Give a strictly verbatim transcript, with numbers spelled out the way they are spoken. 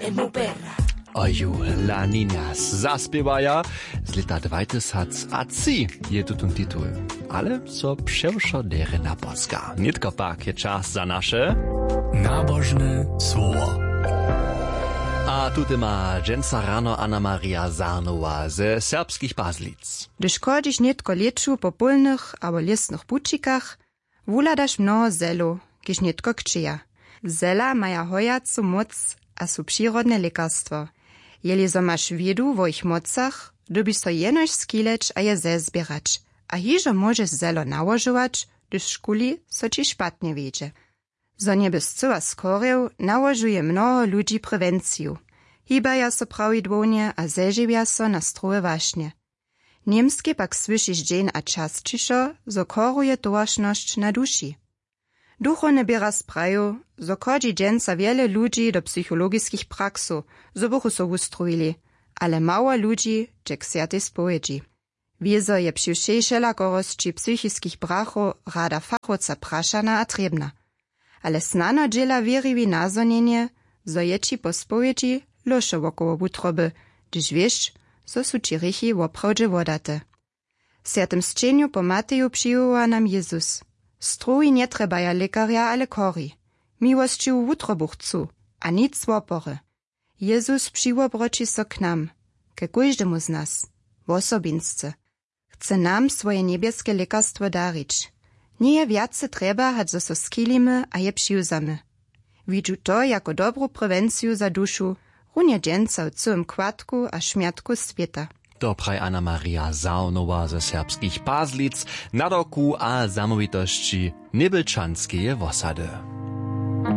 en mopera. Oju, La Niñas zaspiewaja z lata dwajtysac a trzy je tutun titul. Ale so przewszo derena Polska. Nitko pak je czas za nasze nabożne słowo. A tutaj ma dżęca rano Anna Maria Zarnowa ze serbskich Bazlic. Gdyż chodzisz nitko leczu po polnych albo lesnych bučikach, wuladaš mnoho zelu, kiż nitko kczyja. Zela maja hojacu moc a su przyrodne lekarstwo. Jeli so masz wiedu wo ich mocach, dobiš so jenož skileć a je zezbierać. A hižo możesz zelo nałožować, gdyż w szkuli so ci szpatnie wiedzie. Zo nie byś coła skorył, nałożuje mnoho ludzi prewenciju. Hibaja so prawidłownie a zeżywia so na stroje waśnie. Niemskie pak słyszysz dzień a czas ciszo, zo koruje towarzność na duši. Duchowne biera sprayu, zo chodzi dżęca wiele ludzi do psychologickich praksu, zo buchu so ustrojili, ale mało ludzi dżek siatej spowiedzi. Wiezo je przyuszejszela korosci psychickich brachów rada fachowca praszana a trebna. Ale snano dziela wieriwi nazonienie, zo je ci po spowiedzi loše wokoło wutroby, gdyż wiesz, zo su ci rychi woprawdźe wodate. W świętym zczeniu po Mateju przyjęła nam Jezus. Struji nie trebaja lekarja, ale kori. Miłości u wutrobu chcu, a nic wopory. Jezus przyłobroči so k nam, ke kóždemu z nas, w osobinsce. Chce nam swoje niebieskie lekarstwo darić. Nie je wiace treba, hać zo so skilimy, a je přiuzamy. Widzu to jako dobrą prewenciju za duszu, runie dżęca w całym kładku a śmiatku świata. To praj Anna Maria Zarnowa ze serbskich Bazlic na roku a zamovitości Nebelčanskeje wosady.